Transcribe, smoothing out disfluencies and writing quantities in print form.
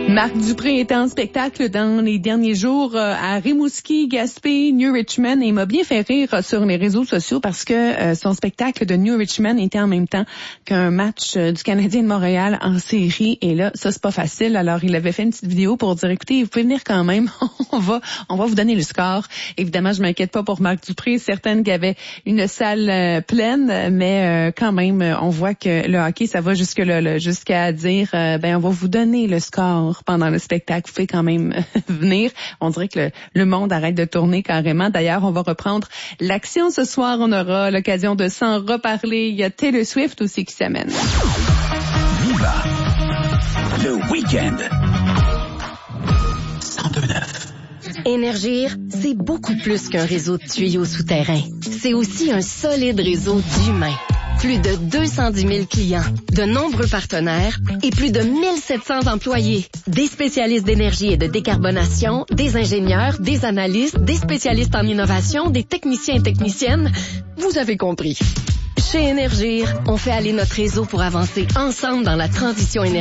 Marc Dupré était en spectacle dans les derniers jours à Rimouski, Gaspé, New Richmond et il m'a bien fait rire sur les réseaux sociaux parce que son spectacle de New Richmond était en même temps qu'un match du Canadien de Montréal en série et là, ça c'est pas facile. Alors il avait fait une petite vidéo pour dire écoutez, vous pouvez venir quand même, on va vous donner le score. Évidemment, je m'inquiète pas pour Marc Dupré, certaine qu'il y avait une salle pleine, mais quand même on voit que le hockey ça va jusque là, jusqu'à dire on va vous donner le score pendant le spectacle, vous pouvez quand même venir. On dirait que le monde arrête de tourner carrément. D'ailleurs, on va reprendre l'action ce soir. On aura l'occasion de s'en reparler. Il y a Taylor Swift aussi qui s'amène. Viva le week-end. 102.9. Énergir, c'est beaucoup plus qu'un réseau de tuyaux souterrains. C'est aussi un solide réseau d'humains. Plus de 210 000 clients, de nombreux partenaires et plus de 1700 employés. Des spécialistes d'énergie et de décarbonation, des ingénieurs, des analystes, des spécialistes en innovation, des techniciens et techniciennes. Vous avez compris. Chez Énergir, on fait aller notre réseau pour avancer ensemble dans la transition énergétique.